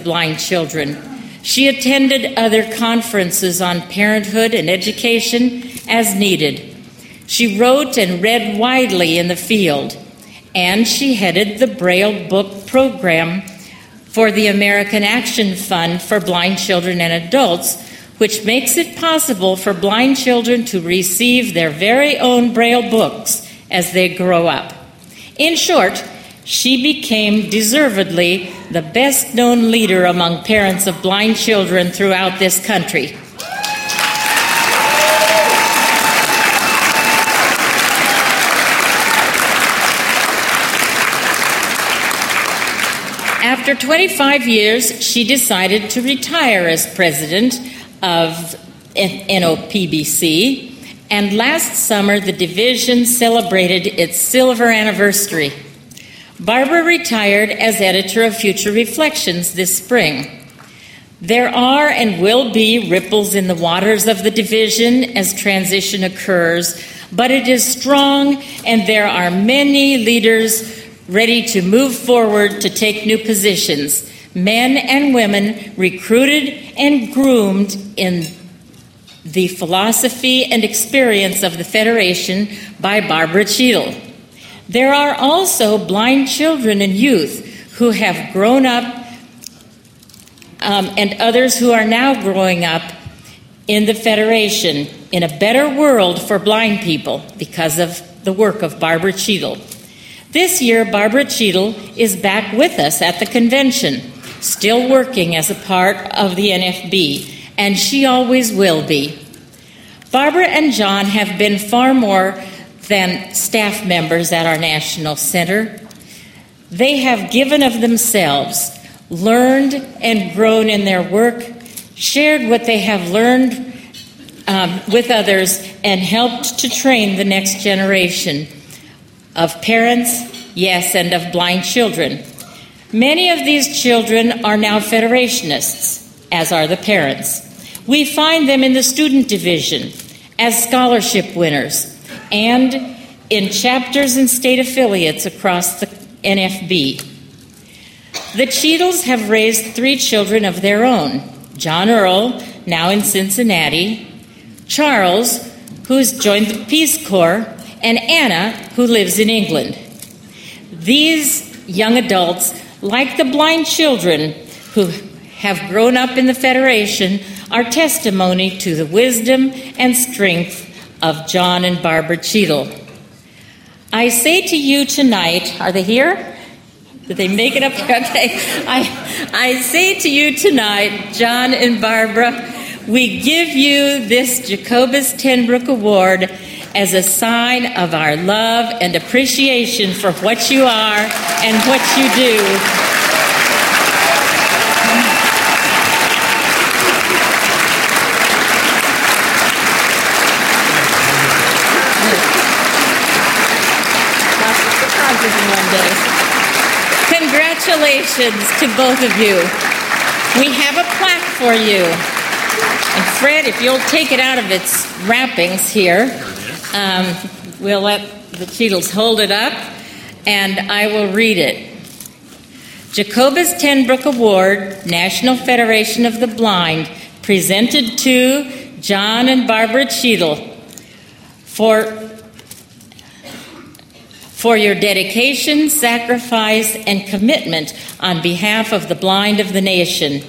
blind children. She attended other conferences on parenthood and education as needed. She wrote and read widely in the field, and she headed the Braille Book Program for the American Action Fund for Blind Children and Adults, which makes it possible for blind children to receive their very own Braille books as they grow up. In short, she became deservedly the best-known leader among parents of blind children throughout this country. After 25 years, she decided to retire as president of NOPBC, and last summer the division celebrated its silver anniversary. Barbara retired as editor of Future Reflections this spring. There are and will be ripples in the waters of the division as transition occurs, but it is strong, and there are many leaders ready to move forward to take new positions, men and women recruited and groomed in the philosophy and experience of the Federation by Barbara Cheadle. There are also blind children and youth who have grown up and others who are now growing up in the Federation in a better world for blind people because of the work of Barbara Cheadle. This year, Barbara Cheadle is back with us at the convention, still working as a part of the NFB, and she always will be. Barbara and John have been far more than staff members at our National Center. They have given of themselves, learned and grown in their work, shared what they have learned with others, and helped to train the next generation of parents, yes, and of blind children. Many of these children are now Federationists, as are the parents. We find them in the student division as scholarship winners and in chapters and state affiliates across the NFB. The Cheadles have raised 3 children of their own: John Earl, now in Cincinnati; Charles, who's joined the Peace Corps; and Anna, who lives in England. These young adults, like the blind children who have grown up in the Federation, are testimony to the wisdom and strength of John and Barbara Cheadle. I say to you tonight, are they here? Did they make it up? Okay. I say to you tonight, John and Barbara, we give you this Jacobus Tenbrook Award as a sign of our love and appreciation for what you are and what you do. Congratulations to both of you. We have a plaque for you. And Fred, if you'll take it out of its wrappings here, we'll let the Cheadles hold it up, and I will read it. Jacobus Tenbrook Award, National Federation of the Blind, presented to John and Barbara Cheadle for your dedication, sacrifice, and commitment on behalf of the blind of the nation.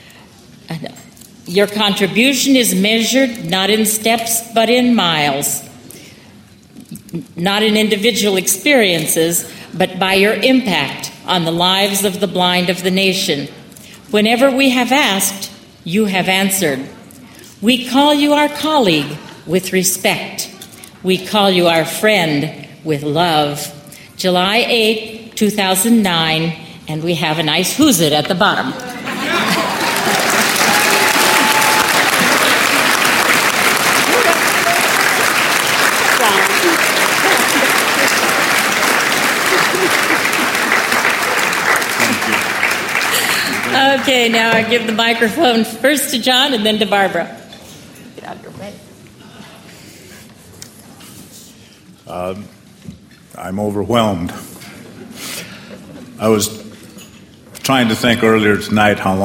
Your contribution is measured not in steps but in miles, not in individual experiences, but by your impact on the lives of the blind of the nation. Whenever we have asked, you have answered. We call you our colleague with respect. We call you our friend with love. July 8, 2009, and we have a nice who's it at the bottom. Okay, now I give the microphone first to John and then to Barbara. Get out of your way. I'm overwhelmed. I was trying to think earlier tonight how